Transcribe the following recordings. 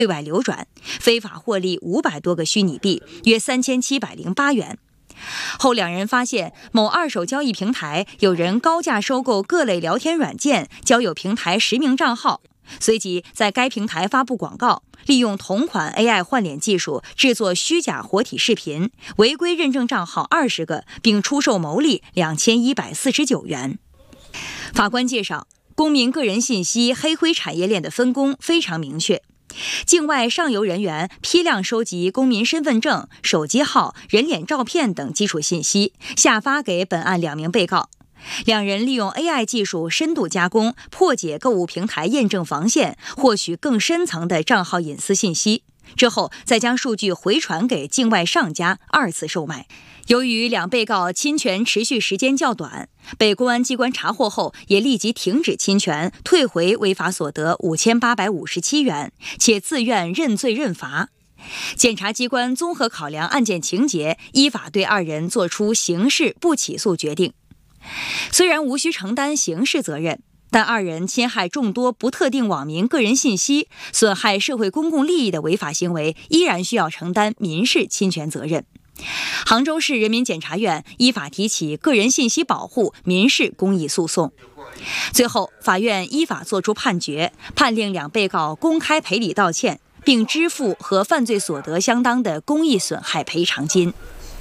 对外流转，非法获利500多个虚拟币，约3708元。后两人发现某二手交易平台有人高价收购各类聊天软件、交友平台实名账号，随即在该平台发布广告，利用同款 AI 换脸技术制作虚假活体视频，违规认证账号20个，并出售牟利2149元。法官介绍，公民个人信息黑灰产业链的分工非常明确。境外上游人员批量收集公民身份证、手机号、人脸照片等基础信息，下发给本案2名被告。两人利用 AI 技术深度加工，破解购物平台验证防线，获取更深层的账号隐私信息，之后再将数据回传给境外上家2次售卖。由于两被告侵权持续时间较短，被公安机关查获后也立即停止侵权，退回违法所得5857元，且自愿认罪认罚。检察机关综合考量案件情节，依法对2人作出刑事不起诉决定。虽然无需承担刑事责任，但2人侵害众多不特定网民个人信息，损害社会公共利益的违法行为，依然需要承担民事侵权责任。杭州市人民检察院依法提起个人信息保护民事公益诉讼。最后，法院依法作出判决，判令两被告公开赔礼道歉，并支付和犯罪所得相当的公益损害赔偿金。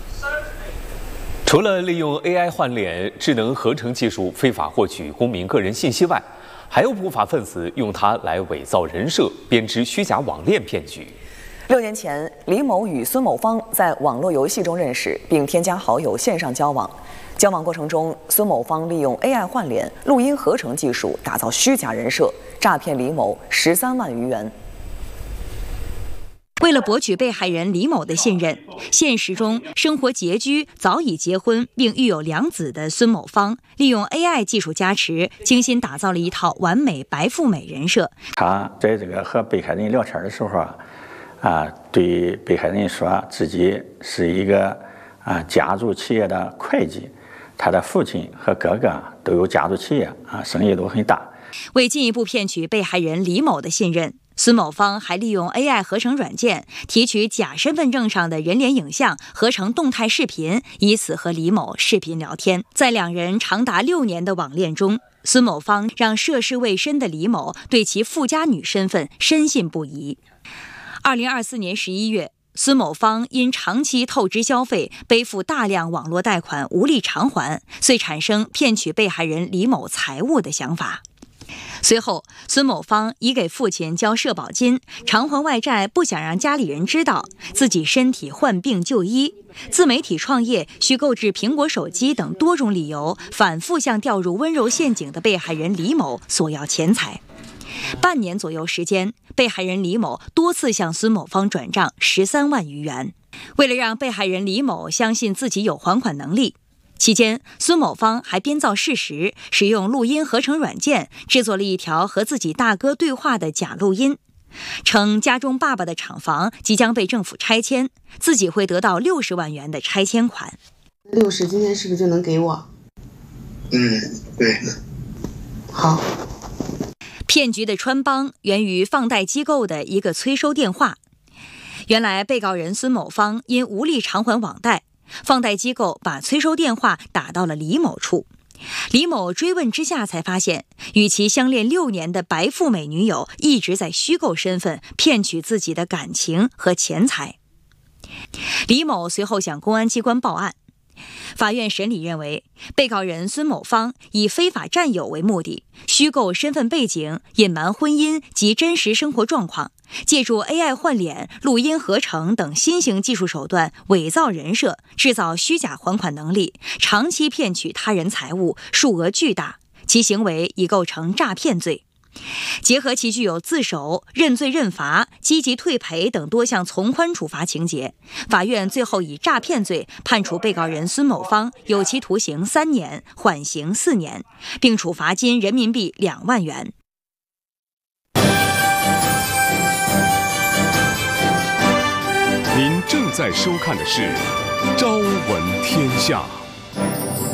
除了利用 AI 换脸、智能合成技术非法获取公民个人信息外，还有不法分子用它来伪造人设，编织虚假网恋骗局。 6年前，李某与孙某芳在网络游戏中认识，并添加好友线上交往。交往过程中，孙某芳利用 AI 换脸、录音合成技术打造虚假人设，诈骗李某13万余元。 为了博取被害人李某的信任，现实中生活拮据、早已结婚并育有2子的孙某芳，利用 AI 技术加持，精心打造了一套完美白富美人设。 他在这个和被害人聊天的时候对被害人说自己是一个家族企业的会计，他的父亲和哥哥都有家族企业生意都很大。 为进一步骗取被害人李某的信任，孙某芳还利用 AI 合成软件提取假身份证上的人脸影像，合成动态视频，以此和李某视频聊天。在2人长达6年的网恋中，孙某芳让涉世未深的李某对其富家女身份深信不疑。2024年11月，孙某芳因长期透支消费，背负大量网络贷款无力偿还，遂产生骗取被害人李某财物的想法。随后，孙某芳以给父亲交社保金、偿还外债，不想让家里人知道自己身体患病就医，自媒体创业需购置苹果手机等多种理由，反复向掉入温柔陷阱的被害人李某索要钱财。半年左右时间，被害人李某多次向孙某芳转账13万余元。为了让被害人李某相信自己有还款能力，期间孙某芳还编造事实，使用录音合成软件制作了一条和自己大哥对话的假录音，称家中爸爸的厂房即将被政府拆迁，自己会得到60万元的拆迁款。 60今天是不是就能给我？ 对。 好。 骗局的穿帮源于放贷机构的一个催收电话。原来被告人孙某芳因无力偿还网贷，放贷机构把催收电话打到了李某处。李某追问之下才发现，与其相恋6年的白富美女友一直在虚构身份，骗取自己的感情和钱财。李某随后向公安机关报案。法院审理认为，被告人孙某芳以非法占有为目的，虚构身份背景，隐瞒婚姻及真实生活状况，借助 AI 换脸、录音合成等新型技术手段伪造人设，制造虚假还款能力，长期骗取他人财物，数额巨大，其行为已构成诈骗罪。结合其具有自首、认罪认罚、积极退赔等多项从宽处罚情节，法院最后以诈骗罪判处被告人孙某芳有期徒刑3年，缓刑4年，并处罚金人民币2万元。 您正在收看的是《朝闻天下》。